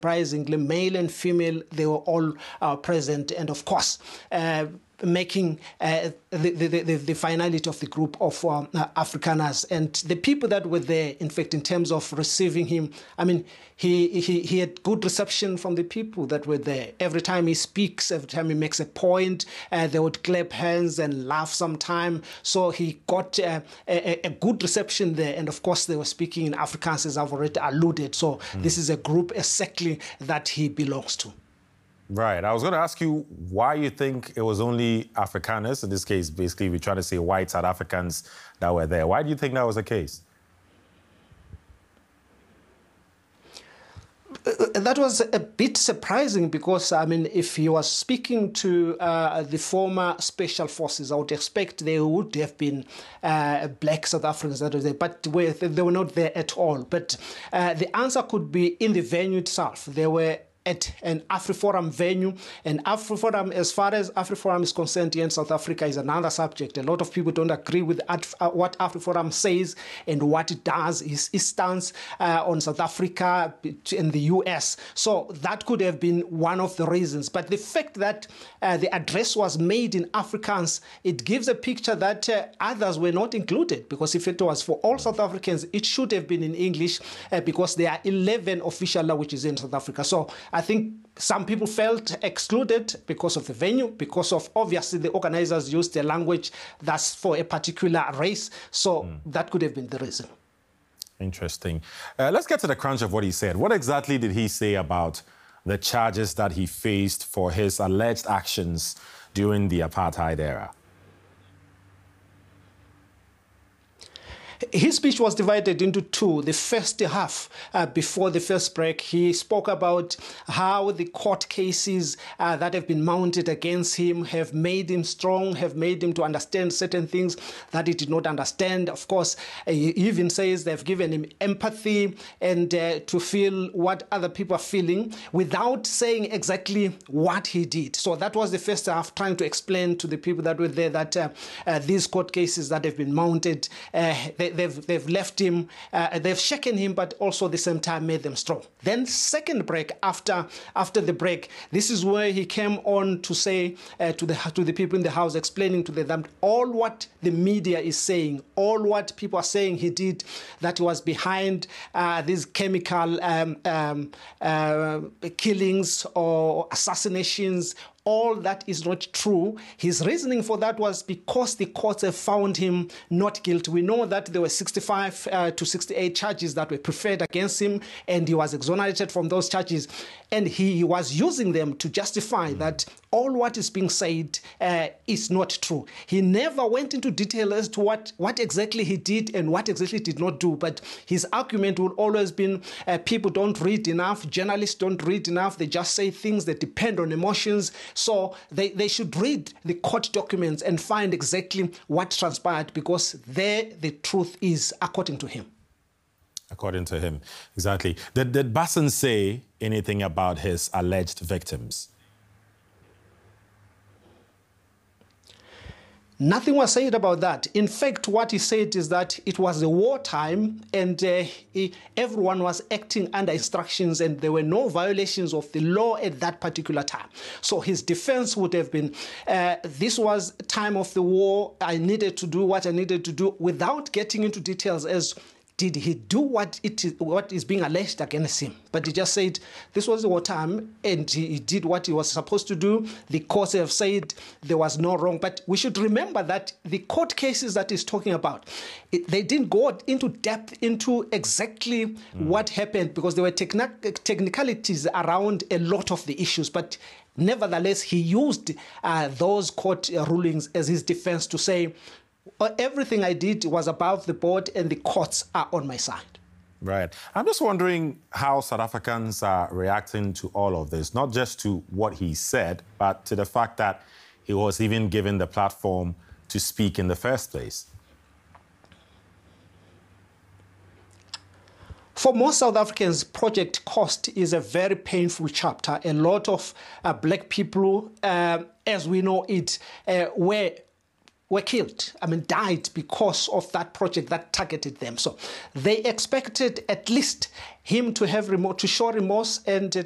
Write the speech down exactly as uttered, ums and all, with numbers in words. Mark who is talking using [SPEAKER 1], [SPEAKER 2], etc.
[SPEAKER 1] surprisingly, male and female, they were all uh, present. And of course, uh, making uh, the, the, the, the finality of the group of um, uh, Afrikaners. And the people that were there, in fact, in terms of receiving him, I mean, he, he, he had good reception from the people that were there. Every time he speaks, every time he makes a point, uh, they would clap hands and laugh sometime. So he got uh, a, a good reception there. And of course, they were speaking in Afrikaans, as I've already alluded. So mm. this is a group exactly that he belongs to.
[SPEAKER 2] Right. I was going to ask you why you think it was only Afrikaners, in this case, basically, we're trying to say white South Africans that were there. Why do you think that was the case?
[SPEAKER 1] That was a bit surprising because, I mean, if he was speaking to uh, the former special forces, I would expect there would have been uh, black South Africans that were there, but they were not there at all. But uh, the answer could be in the venue itself. There were at an AfriForum venue. And AfriForum, as far as AfriForum is concerned here in South Africa, is another subject. A lot of people don't agree with what AfriForum says and what it does, his, his stance uh, on South Africa and the U S. So that could have been one of the reasons. But the fact that uh, the address was made in Afrikaans, it gives a picture that uh, others were not included, because if it was for all South Africans, it should have been in English uh, because there are eleven official languages in South Africa. So I think some people felt excluded because of the venue, because of, obviously, the organizers used a language that's for a particular race. So mm. that could have been the reason.
[SPEAKER 2] Interesting. Uh, let's get to the crunch of what he said. What exactly did he say about the charges that he faced for his alleged actions during the apartheid era?
[SPEAKER 1] His speech was divided into two. The first half, uh, before the first break, he spoke about how the court cases uh, that have been mounted against him have made him strong, have made him to understand certain things that he did not understand. Of course, uh, he even says they've given him empathy and uh, to feel what other people are feeling without saying exactly what he did. So that was the first half, trying to explain to the people that were there that uh, uh, these court cases that have been mounted, uh, they, They've, they've left him, uh, they've shaken him, but also at the same time made them strong. Then second break, after after the break, this is where he came on to say uh, to the to the people in the house, explaining to them that all what the media is saying, all what people are saying he did, that he was behind uh, these chemical um, um, uh, killings or assassinations, all that is not true. His reasoning for that was because the courts have found him not guilty. We know that there were sixty-five uh, to sixty-eight charges that were preferred against him, and he was exonerated from those charges. And he was using them to justify mm. that all what is being said uh, is not true. He never went into detail as to what, what exactly he did and what exactly he did not do. But his argument would always been uh, people don't read enough, journalists don't read enough, they just say things that depend on emotions. So they, they should read the court documents and find exactly what transpired, because there the truth is, according to him.
[SPEAKER 2] According to him, exactly. Did, did Basson say anything about his alleged victims?
[SPEAKER 1] Nothing was said about that. In fact, what he said is that it was a wartime and uh, he, everyone was acting under instructions and there were no violations of the law at that particular time. So his defense would have been, uh, this was time of the war, I needed to do what I needed to do, without getting into details as did he do what it is, what is being alleged against him. But he just said this was the wartime and he did what he was supposed to do. The courts have said there was no wrong. But we should remember that the court cases that he's talking about, it, they didn't go into depth into exactly mm. what happened, because there were technic technicalities around a lot of the issues. But nevertheless, he used uh, those court uh, rulings as his defense to say, everything I did was above the board and the courts are on my side.
[SPEAKER 2] Right. I'm just wondering how South Africans are reacting to all of this, not just to what he said, but to the fact that he was even given the platform to speak in the first place.
[SPEAKER 1] For most South Africans, Project Coast is a very painful chapter. A lot of uh, black people, uh, as we know it, uh, were were killed, I mean, died because of that project that targeted them. So they expected at least him to have remorse, to show remorse and